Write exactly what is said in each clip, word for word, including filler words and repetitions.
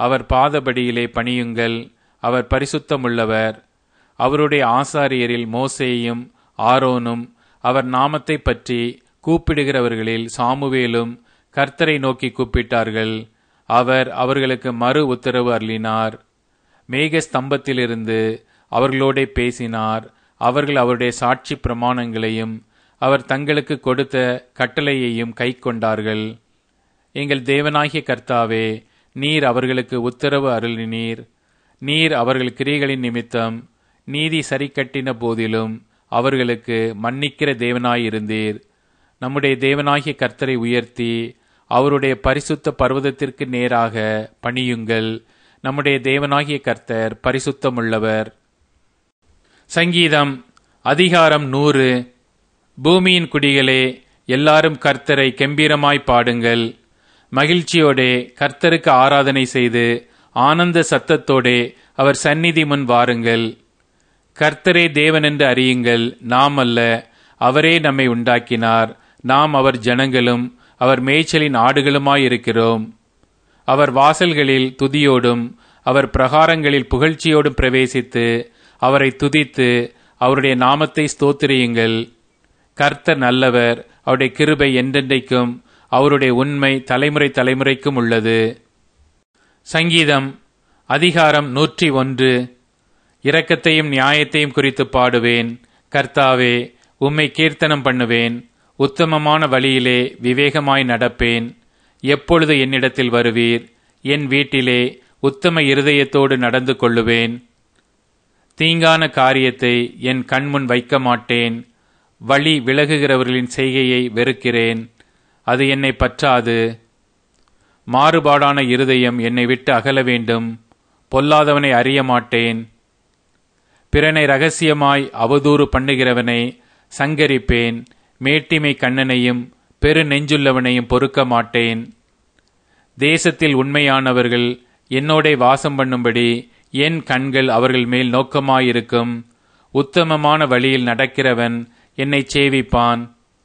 அவர் பாதபடியிலே பணியுங்கள். அவர் பரிசுத்தமுள்ளவர். அவருடைய ஆசாரியரில் மோசேயும் ஆரோனும் அவர் நாமத்தை பற்றி கூப்பிடுகிறவர்களில் சாமுவேலும் கர்த்தரை நோக்கி கூப்பிட்டார்கள். அவர் அவர்களுக்கு மறு உத்தரவு அருளினார். மேக ஸ்தம்பத்திலிருந்து அவர்களோடே பேசினார். அவர்கள் அவருடைய சாட்சி பிரமாணங்களையும் அவர் தங்களுக்கு கொடுத்த கட்டளையையும் கை கொண்டார்கள். எங்கள் தேவனாகிய கர்த்தாவே, நீர் அவர்களுக்கு உத்தரவு அருளினீர். நீர் அவர்கள் கிரியைகளின் நிமித்தம் நீதி சரி கட்டின போதிலும் அவர்களுக்கு மன்னிக்கிற தேவனாயிருந்தீர். நம்முடைய தேவனாகிய கர்த்தரை உயர்த்தி அவருடைய பரிசுத்த பர்வதத்திற்கு நேராக பணியுங்கள். நம்முடைய தேவனாகிய கர்த்தர் பரிசுத்தமுள்ளவர். சங்கீதம் அதிகாரம் நூறு. பூமியின் குடிகளே, எல்லாரும் கர்த்தரை கெம்பீரமாய் பாடுங்கள். மகிழ்ச்சியோடே கர்த்தருக்கு ஆராதனை செய்து ஆனந்த சத்தத்தோடே அவர் சந்நிதி முன் வாருங்கள். கர்த்தரே தேவன் என்று அறியுங்கள். நாம் அல்ல, அவரே நம்மை உண்டாக்கினார். நாம் அவர் ஜனங்களும் அவர் மேய்ச்சலின் ஆடுகளுமாயிருக்கிறோம். அவர் வாசல்களில் துதியோடும் அவர் பிரகாரங்களில் புகழ்ச்சியோடும் பிரவேசித்து அவரை துதித்து அவருடைய நாமத்தை ஸ்தோத்திரியுங்கள். கர்த்தர் நல்லவர். அவருடைய கிருபை என்றென்றைக்கும், அவருடைய உண்மை தலைமுறை தலைமுறைக்கும் உள்ளது. சங்கீதம் அதிகாரம் நூற்றி ஒன்று. இரக்கத்தையும் நியாயத்தையும் குறித்து பாடுவேன். கர்த்தாவே, உம்மை கீர்த்தனம் பண்ணுவேன். உத்தமமான வழியிலே விவேகமாய் நடப்பேன். எப்பொழுது என்னிடத்தில் வருவீர்? என் வீட்டிலே உத்தம இருதயத்தோடு நடந்து கொள்ளுவேன். தீங்கான காரியத்தை என் கண்முன் வைக்க மாட்டேன். வழி விலகுகிறவர்களின் செய்கையை வெறுக்கிறேன். அது என்னை பற்றாது. மாறுபாடான இருதயம் என்னை விட்டு அகல வேண்டும். பொல்லாதவனை அறிய மாட்டேன். பிறனை இரகசியமாய் அவதூறு பண்ணுகிறவனை சங்கரிப்பேன். மேட்டிமை கண்ணனையும் பெரு நெஞ்சுள்ளவனையும் பொறுக்க மாட்டேன். தேசத்தில் உண்மையானவர்கள் என்னோடே வாசம் பண்ணும்படி என் கண்கள் அவர்கள் மேல் நோக்கமாயிருக்கும். உத்தமமான வழியில் நடக்கிறவன் என்னை சேவிப்பான்.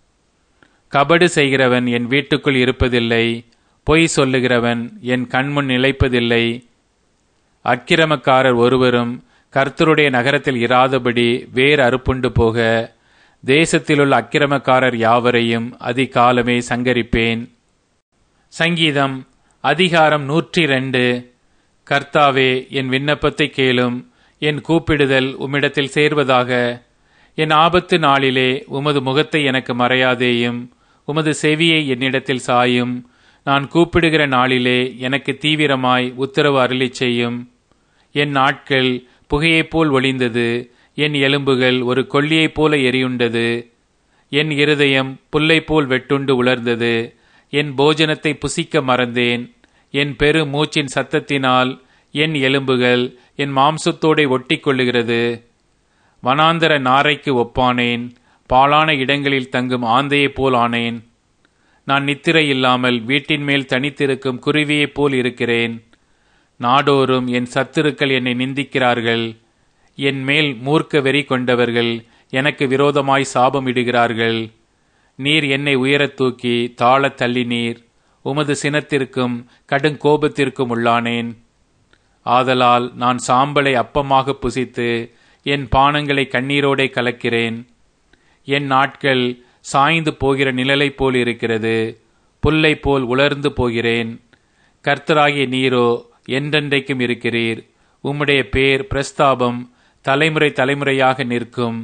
கபடு செய்கிறவன் என் வீட்டுக்குள் இருப்பதில்லை. பொய் சொல்லுகிறவன் என் கண்முன் நிலைப்பதில்லை. அக்கிரமக்காரர் ஒருவரும் கர்த்தருடைய நகரத்தில் இராதபடி வேறு அறுப்புண்டு போக தேசத்திலுள்ள அக்கிரமக்காரர் யாவரையும் அதிகாலமே சங்கரிப்பேன். சங்கீதம் அதிகாரம் நூற்றி ரெண்டு. கர்த்தாவே, என் விண்ணப்பத்தை கேளும். என் கூப்பிடுதல் உம்மிடத்தில் சேர்வதாக. என் ஆபத்து நாளிலே உமது முகத்தை எனக்கு மறையாதேயும். உமது செவியை என்னிடத்தில் சாயும். நான் கூப்பிடுகிற நாளிலே எனக்கு தீவிரமாய் உத்தரவு அருளிச் செய்யும். என் நாட்கள் புகையைப் போல் ஒளிந்தது. என் எலும்புகள் ஒரு கொள்ளியைப் போல எரியுண்டது. என் இருதயம் புல்லைப் போல் வெட்டுண்டு உலர்ந்தது. என் போஜனத்தை புசிக்க மறந்தேன். என் பெரு மூச்சின் சத்தத்தினால் என் எலும்புகள் என் மாம்சத்தோடே ஒட்டி கொள்ளுகிறது. வனாந்தர நாரைக்கு ஒப்பானேன். பாழான இடங்களில் தங்கும் ஆந்தையைப் போல் ஆனேன். நான் நித்திரை இல்லாமல் வீட்டின் மேல் தனித்திருக்கும் குருவியைப் போல் இருக்கிறேன். நாடோறும் என் சத்துருக்கள் என்னை நிந்திக்கிறார்கள். என் மேல் மூர்க்க வெறி கொண்டவர்கள் எனக்கு விரோதமாய் சாபம் இடுகிறார்கள். நீர் என்னை உயரத் தூக்கி தாழத் தள்ளினீர். உமது சினத்திற்கும் கடுங்கோபத்திற்கும் உள்ளானேன். ஆதலால் நான் சாம்பலை அப்பமாக புசித்து என் பானங்களை கண்ணீரோடே கலக்கிறேன். என் நாட்கள் சாய்ந்து போகிற நிழலைப் போல் இருக்கிறது. புல்லை போல் உலர்ந்து போகிறேன். கர்த்தராகிய நீரோ என்றென்றைக்கும் இருக்கிறீர். உம்முடைய பேர் பிரஸ்தாபம் தலைமுறை தலைமுறையாக நிற்கும்.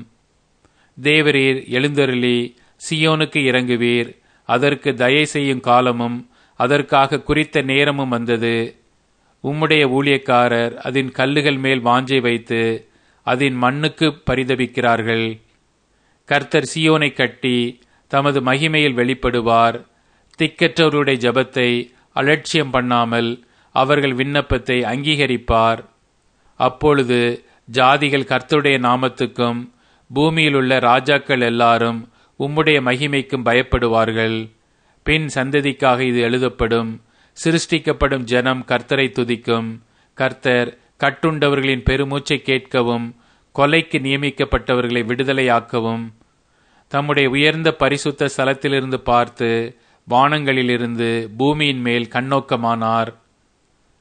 தேவரீர் எழுந்தருளி சியோனுக்கு இறங்குவீர். அதற்கு தயை செய்யும் காலமும் அதற்காக குறித்த நேரமும் வந்தது. உம்முடைய ஊழியக்காரர் அதன் கல்லுகள் மேல் வாஞ்சை வைத்து அதன் மண்ணுக்கு பரிதபிக்கிறார்கள். கர்த்தர் சியோனை கட்டி தமது மகிமையில் வெளிப்படுவார். திக்கற்றவருடைய ஜபத்தை அலட்சியம் பண்ணாமல் அவர்கள் விண்ணப்பத்தை அங்கீகரிப்பார். அப்பொழுது ஜாதிகள் கர்த்தருடைய நாமத்துக்கும் பூமியில் உள்ள ராஜாக்கள் எல்லாரும் உம்முடைய மகிமைக்கும் பயப்படுவார்கள். பின் சந்ததிக்காக இது எழுதப்படும். சிருஷ்டிக்கப்படும் ஜனம் கர்த்தரை துதிக்கும். கர்த்தர் கட்டுண்டவர்களின் பெருமூச்சை கேட்கவும் கொலைக்கு நியமிக்கப்பட்டவர்களை விடுதலையாக்கவும் தம்முடைய உயர்ந்த பரிசுத்த ஸ்தலத்திலிருந்து பார்த்து வானங்களிலிருந்து பூமியின் மேல் கண்ணோக்கமானார்.